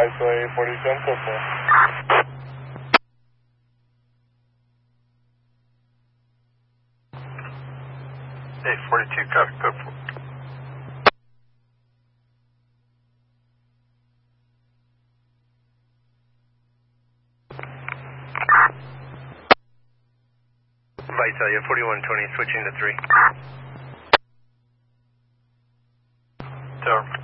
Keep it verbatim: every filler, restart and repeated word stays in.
five, soy forty-seven, topo. eight forty-two, copy, code four. Vitalia, forty-one twenty, switching to three. Tower.